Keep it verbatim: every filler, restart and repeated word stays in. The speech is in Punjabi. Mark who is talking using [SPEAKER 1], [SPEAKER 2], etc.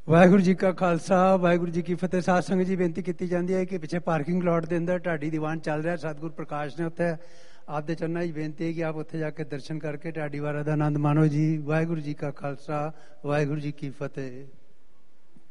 [SPEAKER 1] ਵਾਹਿਗੁਰੂ ਜੀ ਕਾ ਖਾਲਸਾ ਵਾਹਿਗੁਰੂ ਜੀ ਕੀ ਫਤਿਹ। ਸਾਧ ਸੰਗਤ ਜੀ ਬੇਨਤੀ ਕੀਤੀ ਜਾਂਦੀ ਹੈ ਕਿ ਪਿੱਛੇ ਪਾਰਕਿੰਗ ਲਾਟ ਦੇ ਅੰਦਰ ਢਾਡੀ ਦੀਵਾਨ ਚੱਲ ਰਿਹਾ, ਸਤਿਗੁਰ ਪ੍ਰਕਾਸ਼ ਨੇ ਉੱਥੇ ਆਪ ਦੇ ਚਰਨਾਂ 'ਚ ਬੇਨਤੀ ਹੈ ਕਿ ਆਪ ਉੱਥੇ ਜਾ ਕੇ ਦਰਸ਼ਨ ਕਰਕੇ ਢਾਡੀ ਵਾਰਾਂ ਦਾ ਆਨੰਦ ਮਾਣੋ ਜੀ। ਵਾਹਿਗੁਰੂ ਜੀ ਕਾ ਖਾਲਸਾ ਵਾਹਿਗੁਰੂ ਜੀ ਕੀ ਫਤਿਹ।